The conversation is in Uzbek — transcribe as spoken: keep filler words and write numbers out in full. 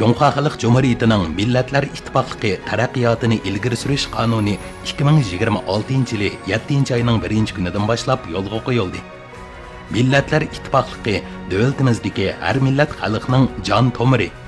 Cumhuriyet Xalq Cumhuriyetining Millatlar İttifaqligi taraqqiyotini ilgari surish qonuni ikki ming yigirma oltinchi yili yettinchi oyning birinchi kunidan boshlab yo'lga qo'yildi. Millatlar İttifaqligi davlatimizdagi har millat xalqning jon tomiri